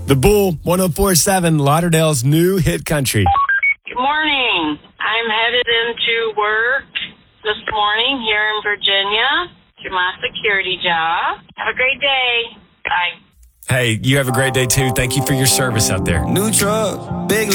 The Bull, 104.7, Lauderdale's new hit country. Good morning. I'm headed into work this morning here in Virginia to my security job. Have a great day. Bye. Hey, you have a great day too. Thank you for your service out there. New truck, big